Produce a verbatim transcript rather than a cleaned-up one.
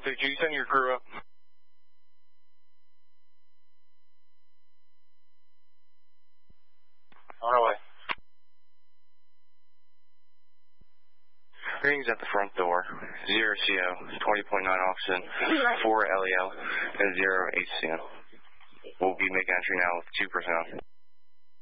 three G, send your crew up. On our way. Readings at the front door, zero C O, twenty point nine oxygen, four L E L, and zero H C N. We'll be making entry now with two percent.